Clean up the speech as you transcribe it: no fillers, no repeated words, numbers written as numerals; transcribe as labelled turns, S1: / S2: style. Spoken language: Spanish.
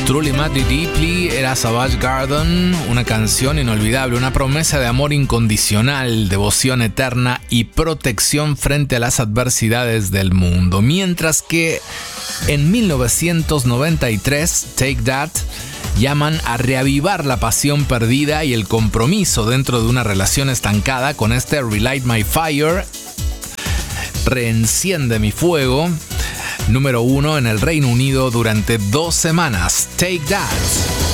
S1: Truly Madly Deeply era Savage Garden, una canción inolvidable, una promesa de amor incondicional, devoción eterna y protección frente a las adversidades del mundo. Mientras que en 1993, Take That llaman a reavivar la pasión perdida y el compromiso dentro de una relación estancada con este Relight My Fire, Reenciende mi fuego, número 1 en el Reino Unido durante 2 semanas. Take That.